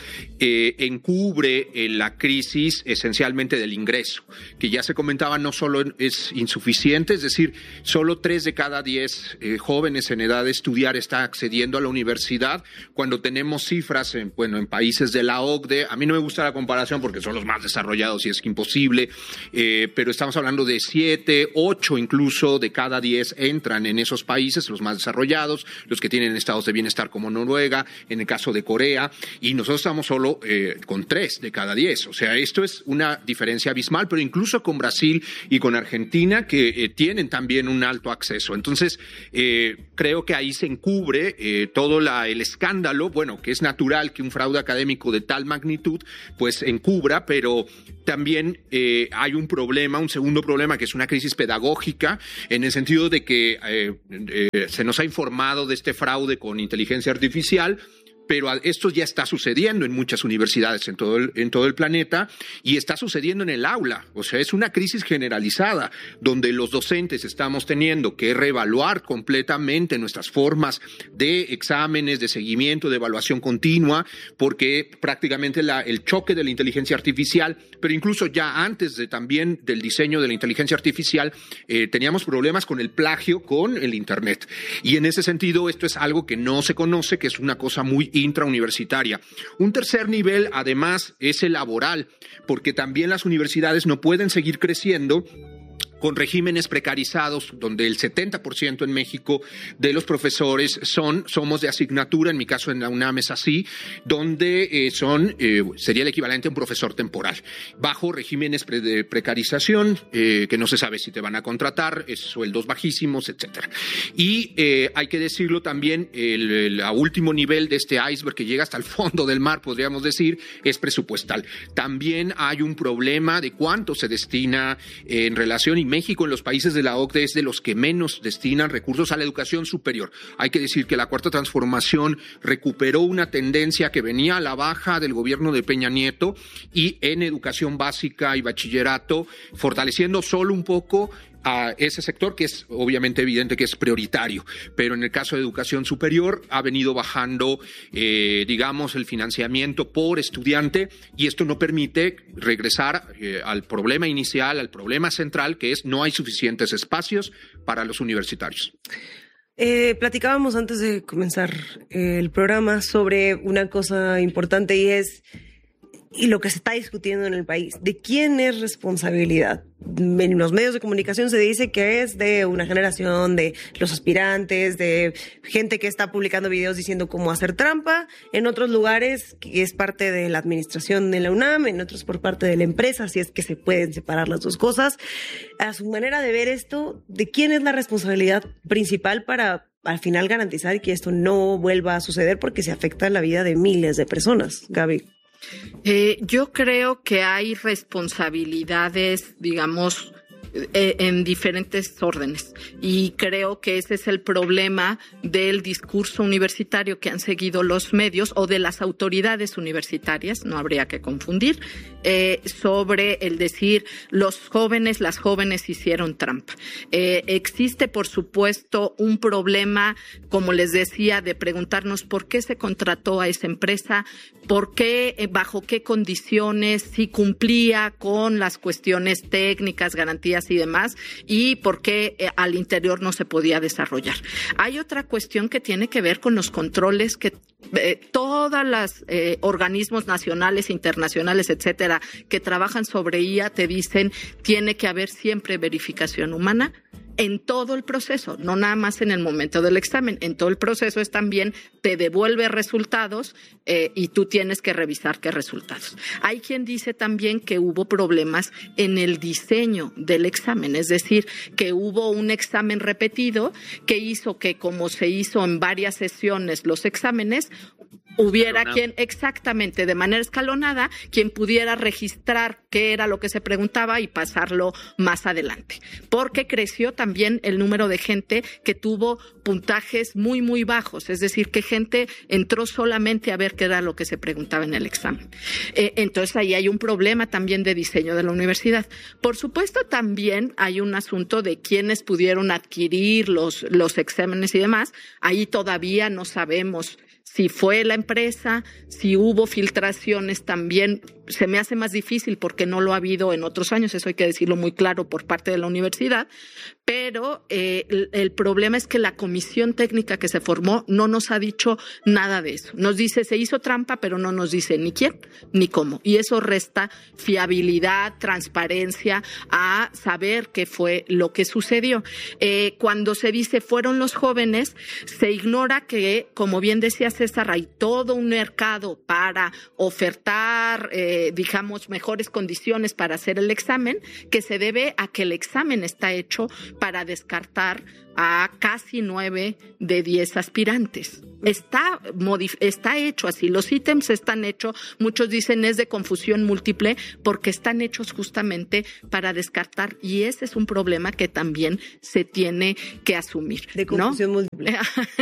[SPEAKER 17] encubre la crisis esencialmente del ingreso, que ya se comentaba no solo es insuficiente, es decir, solo 3 de cada 10 jóvenes en edad de estudiar está accediendo a la universidad, cuando tenemos cifras en países de la OCDE. A mí no me gusta la comparación porque son los más desarrollados y es imposible, pero estamos hablando de 7, 8 incluso de cada 10 entran en esos países, los más desarrollados, los que tienen estados de bienestar como Noruega, en el caso de Corea, y nosotros estamos solo con 3 de cada 10. O sea, esto es una diferencia abismal, pero incluso con Brasil y con Argentina, que tienen también un alto acceso. Entonces, creo que ahí se encubre todo el escándalo, bueno, que es natural que un fraude académico de tal magnitud, pues encubra, pero también hay un problema, un segundo problema, que es una crisis pedagógica, en el sentido de que se nos ha informado de este fraude con inteligencia artificial, pero esto ya está sucediendo en muchas universidades en todo el planeta y está sucediendo en el aula. O sea, es una crisis generalizada donde los docentes estamos teniendo que reevaluar completamente nuestras formas de exámenes, de seguimiento, de evaluación continua, porque prácticamente el choque de la inteligencia artificial, pero incluso ya antes también del diseño de la inteligencia artificial, teníamos problemas con el plagio con el Internet. Y en ese sentido, esto es algo que no se conoce, que es una cosa muy intrauniversitaria. Un tercer nivel, además, es el laboral, porque también las universidades no pueden seguir creciendo con regímenes precarizados, donde el 70% en México de los profesores somos de asignatura, en mi caso en la UNAM es así, donde sería el equivalente a un profesor temporal, bajo regímenes de precarización, que no se sabe si te van a contratar, sueldos bajísimos, etcétera. Y hay que decirlo también, el último nivel de este iceberg que llega hasta el fondo del mar, podríamos decir, es presupuestal. También hay un problema de cuánto se destina en relación, y México en los países de la OCDE es de los que menos destinan recursos a la educación superior. Hay que decir que la Cuarta Transformación recuperó una tendencia que venía a la baja del gobierno de Peña Nieto, y en educación básica y bachillerato, fortaleciendo solo un poco a ese sector, que es obviamente evidente que es prioritario, pero en el caso de educación superior ha venido bajando, digamos, el financiamiento por estudiante, y esto no permite regresar al problema inicial, al problema central, que es no hay suficientes espacios para los universitarios.
[SPEAKER 3] Platicábamos antes de comenzar el programa sobre una cosa importante, y lo que se está discutiendo en el país. ¿De quién es responsabilidad? En los medios de comunicación se dice que es de una generación, de los aspirantes, de gente que está publicando videos diciendo cómo hacer trampa. En otros lugares que es parte de la administración de la UNAM, en otros por parte de la empresa, si es que se pueden separar las dos cosas. A su manera de ver esto, ¿de quién es la responsabilidad principal para al final garantizar que esto no vuelva a suceder, porque se afecta la vida de miles de personas? Gaby.
[SPEAKER 16] Yo creo que hay responsabilidades, digamos, en diferentes órdenes, y creo que ese es el problema del discurso universitario que han seguido los medios o de las autoridades universitarias, no habría que confundir, sobre el decir las jóvenes hicieron trampa. Existe, por supuesto, un problema, como les decía, de preguntarnos por qué se contrató a esa empresa, por qué, bajo qué condiciones, si cumplía con las cuestiones técnicas, garantías y demás, y por qué al interior no se podía desarrollar. Hay otra cuestión que tiene que ver con los controles que todos los organismos nacionales, internacionales, etcétera, que trabajan sobre IA te dicen tiene que haber siempre verificación humana en todo el proceso, no nada más en el momento del examen, en todo el proceso es también te devuelve resultados y tú tienes que revisar qué resultados. Hay quien dice también que hubo problemas en el diseño del examen, es decir, que hubo un examen repetido que hizo que, como se hizo en varias sesiones los exámenes, hubiera quien, exactamente, de manera escalonada, quien pudiera registrar qué era lo que se preguntaba y pasarlo más adelante. Porque creció también el número de gente que tuvo puntajes muy, muy bajos. Es decir, que gente entró solamente a ver qué era lo que se preguntaba en el examen. Entonces, ahí hay un problema también de diseño de la universidad. Por supuesto, también hay un asunto de quiénes pudieron adquirir los exámenes y demás. Ahí todavía no sabemos si fue la empresa, si hubo filtraciones también. Se me hace más difícil porque no lo ha habido en otros años, eso hay que decirlo muy claro por parte de la universidad, pero el problema es que la comisión técnica que se formó no nos ha dicho nada de eso. Nos dice se hizo trampa, pero no nos dice ni quién ni cómo. Y eso resta fiabilidad, transparencia a saber qué fue lo que sucedió. Cuando se dice fueron los jóvenes, se ignora que, como bien decía César, hay todo un mercado para ofertar digamos, mejores condiciones para hacer el examen, que se debe a que el examen está hecho para descartar a casi 9 de 10 aspirantes. Está hecho así, los ítems están hechos, muchos dicen es de confusión múltiple, porque están hechos justamente para descartar, y ese es un problema que también se tiene que asumir.
[SPEAKER 3] De confusión múltiple.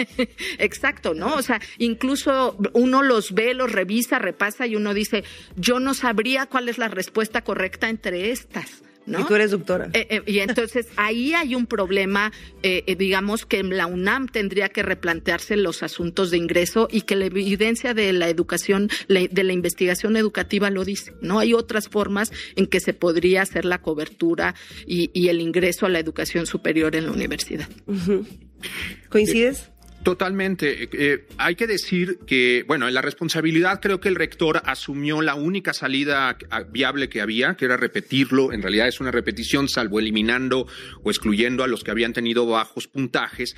[SPEAKER 16] Exacto, ¿no? O sea, incluso uno los ve, los revisa, repasa y uno dice, yo no sabría cuál es la respuesta correcta entre estas, ¿no?
[SPEAKER 3] Y tú eres doctora.
[SPEAKER 16] Y entonces ahí hay un problema, digamos, que la UNAM tendría que replantearse los asuntos de ingreso, y que la evidencia de la educación, de la investigación educativa lo dice, ¿no? Hay otras formas en que se podría hacer la cobertura y el ingreso a la educación superior en la universidad.
[SPEAKER 3] Uh-huh. ¿Coincides?
[SPEAKER 17] Totalmente. Hay que decir que, bueno, en la responsabilidad creo que el rector asumió la única salida viable que había, que era repetirlo. En realidad es una repetición, salvo eliminando o excluyendo a los que habían tenido bajos puntajes.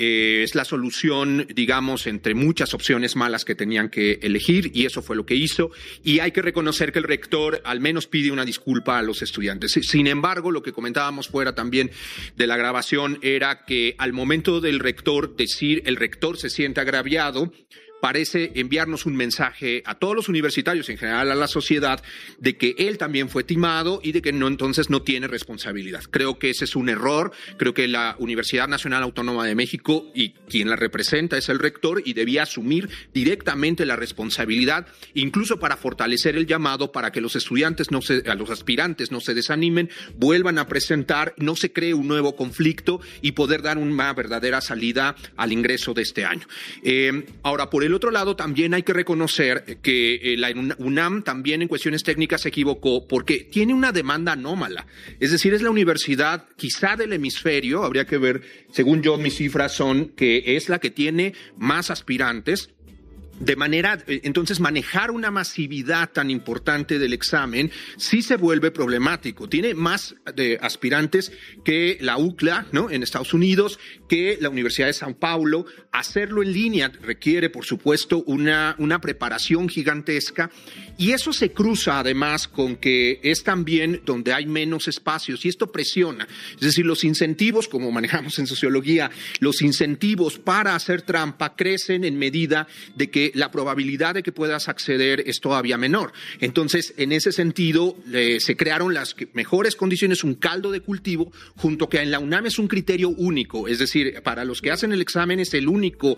[SPEAKER 17] Es la solución, digamos, entre muchas opciones malas que tenían que elegir, y eso fue lo que hizo. Y hay que reconocer que el rector al menos pide una disculpa a los estudiantes. Sin embargo, lo que comentábamos fuera también de la grabación era que al momento del rector decir el rector se siente agraviado, parece enviarnos un mensaje a todos los universitarios, en general a la sociedad, de que él también fue timado y de que entonces no tiene responsabilidad. Creo que ese es un error. Creo que la Universidad Nacional Autónoma de México, y quien la representa es el rector, y debía asumir directamente la responsabilidad, incluso para fortalecer el llamado para que los estudiantes a los aspirantes no se desanimen, vuelvan a presentar, no se cree un nuevo conflicto y poder dar una verdadera salida al ingreso de este año. Ahora, por el otro lado, también hay que reconocer que la UNAM también en cuestiones técnicas se equivocó, porque tiene una demanda anómala. Es decir, es la universidad quizá del hemisferio, habría que ver, según yo mis cifras son que es la que tiene más aspirantes. De manera, entonces, manejar una masividad tan importante del examen sí se vuelve problemático. Tiene más aspirantes que la UCLA, ¿no?, en Estados Unidos, que la Universidad de Sao Paulo. Hacerlo en línea requiere, por supuesto, una preparación gigantesca, y eso se cruza además con que es también donde hay menos espacios, y esto presiona. Es decir, los incentivos, como manejamos en sociología, los incentivos para hacer trampa crecen en medida de que la probabilidad de que puedas acceder es todavía menor. Entonces, en ese sentido, se crearon las mejores condiciones, un caldo de cultivo, junto que en la UNAM es un criterio único. Es decir, para los que hacen el examen es el único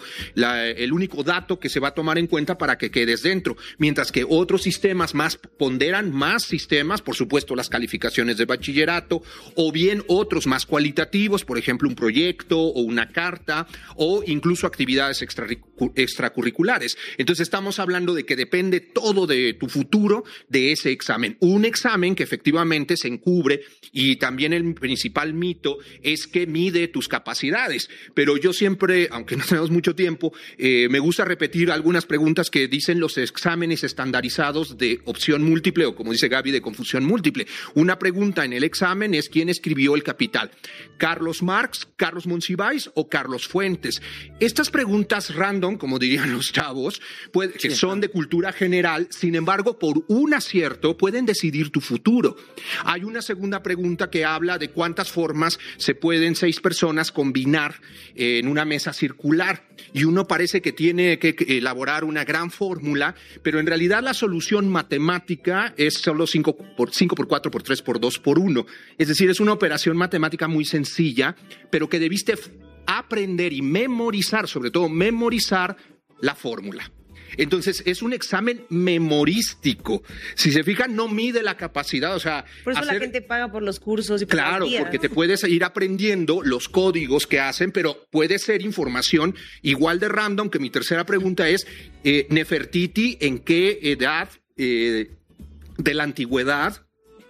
[SPEAKER 17] dato que se va a tomar en cuenta para que quedes dentro. Mientras que otros sistemas ponderan más sistemas, por supuesto las calificaciones de bachillerato, o bien otros más cualitativos, por ejemplo un proyecto o una carta, o incluso actividades extracurriculares. Entonces estamos hablando de que depende todo de tu futuro de ese examen. Un examen que efectivamente se encubre, y también el principal mito es que mide tus capacidades. Pero yo siempre, aunque no tenemos mucho tiempo, me gusta repetir algunas preguntas que dicen los exámenes estandarizados de opción múltiple, o como dice Gaby, de confusión múltiple. Una pregunta en el examen es ¿quién escribió El Capital? ¿Carlos Marx, Carlos Monsiváis o Carlos Fuentes? Estas preguntas random, como dirían los chavos, códigos que son de cultura general, sin embargo, por un acierto pueden decidir tu futuro. Hay una segunda pregunta que habla de cuántas formas se pueden 6 personas combinar en una mesa circular. Y uno parece que tiene que elaborar una gran fórmula, pero en realidad la solución matemática es solo 5 por 4 por 3 por 2 por 1. Es decir, es una operación matemática muy sencilla, pero que debiste aprender y memorizar, sobre todo memorizar la fórmula. Entonces, es un examen memorístico. Si se fijan, no mide la capacidad, o sea...
[SPEAKER 3] Por eso la gente paga por los cursos y por
[SPEAKER 17] Claro,
[SPEAKER 3] los días.
[SPEAKER 17] porque te puedes ir aprendiendo los códigos que hacen, pero puede ser información igual de random, que mi tercera pregunta es, Nefertiti, ¿en qué edad de la antigüedad,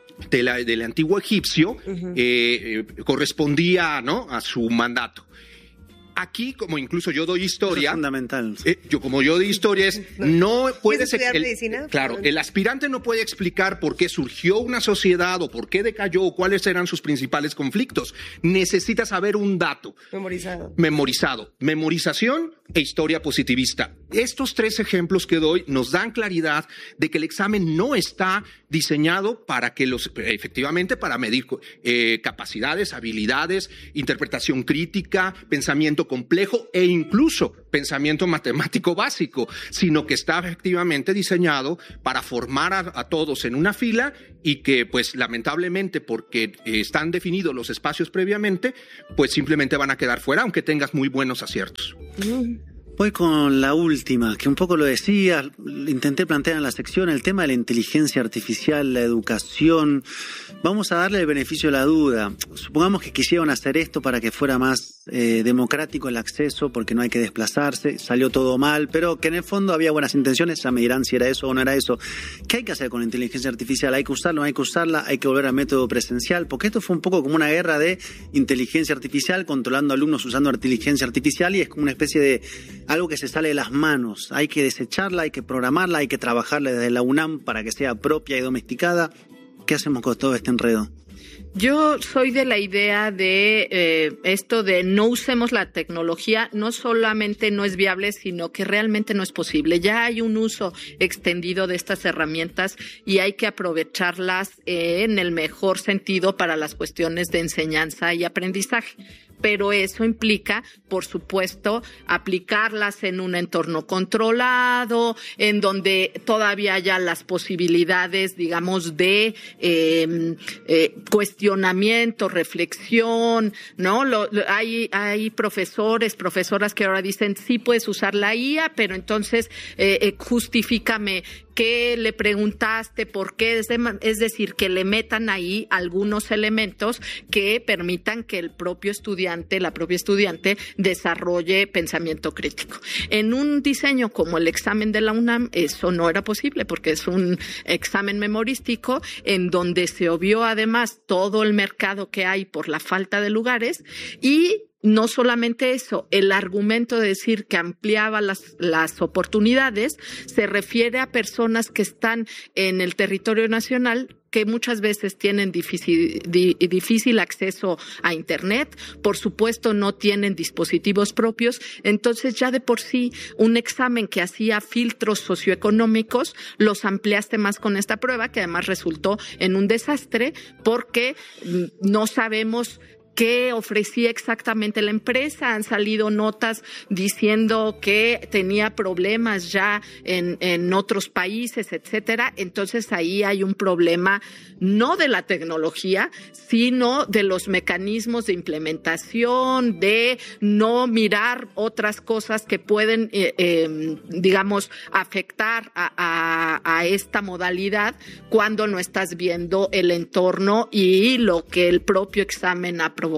[SPEAKER 17] del antiguo egipcio, correspondía, ¿no?, a su mandato? Aquí, como incluso yo doy historia...
[SPEAKER 2] Eso es fundamental.
[SPEAKER 17] Como yo doy historia no puedes...
[SPEAKER 3] ¿Quieres estudiar medicina?
[SPEAKER 17] Claro, el aspirante no puede explicar por qué surgió una sociedad o por qué decayó o cuáles eran sus principales conflictos. Necesita saber un dato. Memorizado. Memorización e historia positivista. Estos 3 ejemplos que doy nos dan claridad de que el examen no está diseñado para que efectivamente para medir capacidades, habilidades, interpretación crítica, pensamiento complejo e incluso pensamiento matemático básico, sino que está efectivamente diseñado para formar a todos en una fila y que, pues, lamentablemente, porque están definidos los espacios previamente, pues simplemente van a quedar fuera, aunque tengas muy buenos aciertos.
[SPEAKER 2] Voy con la última, que un poco lo decía, intenté plantear en la sección, el tema de la inteligencia artificial, la educación. Vamos a darle el beneficio de la duda. Supongamos que quisieron hacer esto para que fuera más democrático el acceso, porque no hay que desplazarse, salió todo mal, pero que en el fondo había buenas intenciones, ya me dirán si era eso o no era eso. ¿Qué hay que hacer con la inteligencia artificial? ¿Hay que usarla, no hay que usarla? ¿Hay que volver al método presencial? Porque esto fue un poco como una guerra de inteligencia artificial, controlando alumnos usando inteligencia artificial, y es como una especie de algo que se sale de las manos. Hay que desecharla, hay que programarla, hay que trabajarla desde la UNAM para que sea propia y domesticada. ¿Qué hacemos con todo este enredo?
[SPEAKER 16] Yo soy de la idea de esto de no usemos la tecnología, no solamente no es viable, sino que realmente no es posible. Ya hay un uso extendido de estas herramientas y hay que aprovecharlas en el mejor sentido para las cuestiones de enseñanza y aprendizaje. Pero eso implica, por supuesto, aplicarlas en un entorno controlado, en donde todavía haya las posibilidades, digamos, de cuestionamiento, reflexión, ¿no? Hay profesoras que ahora dicen, sí puedes usar la IA, pero entonces justifícame qué le preguntaste, por qué, es decir, que le metan ahí algunos elementos que permitan que el propio estudiante, la propia estudiante, desarrolle pensamiento crítico. En un diseño como el examen de la UNAM, eso no era posible, porque es un examen memorístico en donde se obvió además todo el mercado que hay por la falta de lugares. Y no solamente eso, el argumento de decir que ampliaba las oportunidades se refiere a personas que están en el territorio nacional, que muchas veces tienen difícil acceso a Internet, por supuesto no tienen dispositivos propios, entonces ya de por sí un examen que hacía filtros socioeconómicos los ampliaste más con esta prueba, que además resultó en un desastre porque no sabemos qué ofrecía exactamente la empresa. Han salido notas diciendo que tenía problemas ya en otros países, etcétera. Entonces ahí hay un problema no de la tecnología, sino de los mecanismos de implementación, de no mirar otras cosas que pueden, digamos, afectar a esta modalidad cuando no estás viendo el entorno y lo que el propio examen ha provocado.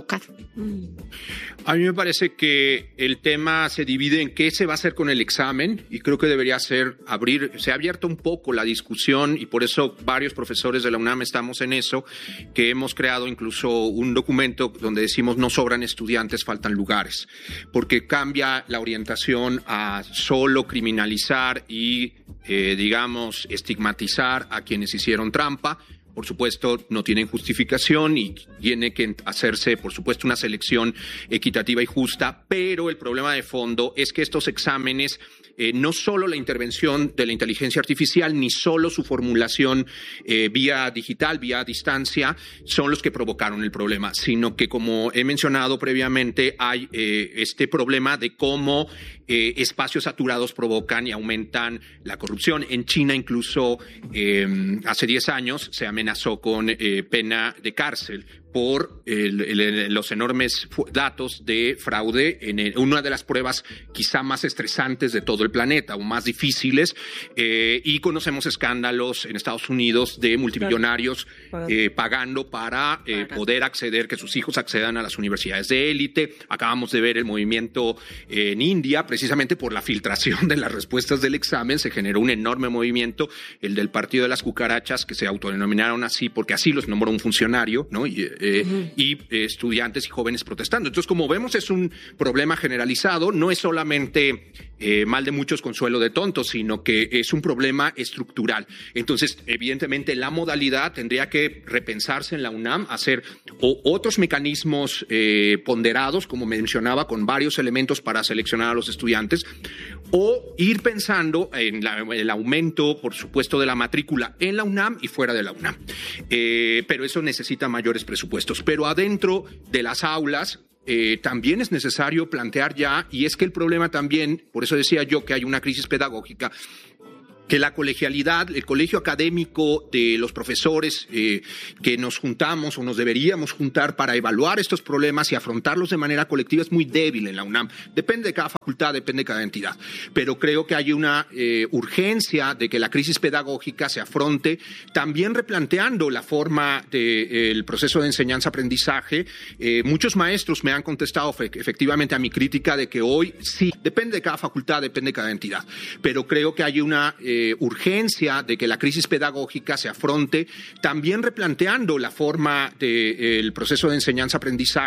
[SPEAKER 17] A mí me parece que el tema se divide en qué se va a hacer con el examen, y creo que debería ser se ha abierto un poco la discusión, y por eso varios profesores de la UNAM estamos en eso, que hemos creado incluso un documento donde decimos no sobran estudiantes, faltan lugares, porque cambia la orientación a solo criminalizar y, digamos, estigmatizar a quienes hicieron trampa, por supuesto, no tienen justificación y tiene que hacerse, por supuesto, una selección equitativa y justa, pero el problema de fondo es que estos exámenes, no solo la intervención de la inteligencia artificial, ni solo su formulación vía digital, vía distancia, son los que provocaron el problema, sino que, como he mencionado previamente, hay este problema de cómo espacios saturados provocan y aumentan la corrupción. En China, incluso hace 10 años, se amenazó con pena de cárcel por los enormes datos de fraude en una de las pruebas quizá más estresantes de todo el planeta o más difíciles, y conocemos escándalos en Estados Unidos de multimillonarios pagando para poder acceder, que sus hijos accedan a las universidades de élite. Acabamos de ver el movimiento en India, precisamente por la filtración de las respuestas del examen, se generó un enorme movimiento, el del Partido de las Cucarachas, que se autodenominaron así porque así los nombró un funcionario, ¿no? Y estudiantes y jóvenes protestando. Entonces, como vemos, es un problema generalizado, no es solamente mal de muchos, consuelo de tontos, sino que es un problema estructural. Entonces, evidentemente, la modalidad tendría que repensarse en la UNAM, hacer otros mecanismos ponderados, como mencionaba, con varios elementos para seleccionar a los estudiantes, o ir pensando en el aumento, por supuesto, de la matrícula en la UNAM y fuera de la UNAM. Pero eso necesita mayores presupuestos. Pero adentro de las aulas también es necesario plantear ya, y es que el problema también, por eso decía yo que hay una crisis pedagógica, que la colegialidad, el colegio académico de los profesores que nos juntamos o nos deberíamos juntar para evaluar estos problemas y afrontarlos de manera colectiva es muy débil en la UNAM. Depende de cada facultad, depende de cada entidad. Pero creo que hay una urgencia de que la crisis pedagógica se afronte también replanteando la forma del proceso de enseñanza-aprendizaje. Muchos maestros me han contestado efectivamente a mi crítica de que hoy sí, depende de cada facultad, depende de cada entidad. Pero creo que hay una urgencia de que la crisis pedagógica se afronte también replanteando la forma del proceso de enseñanza-aprendizaje.